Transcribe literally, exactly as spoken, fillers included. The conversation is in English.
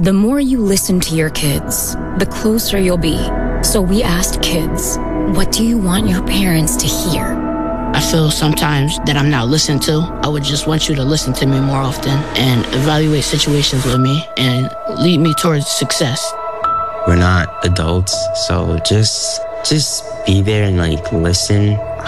The more you listen to your kids, the closer you'll be. So we asked kids, what do you want your parents to hear? I feel sometimes that I'm not listened to. I would just want you to listen to me more often and evaluate situations with me and lead me towards success. We're not adults, so just just be there and like listen.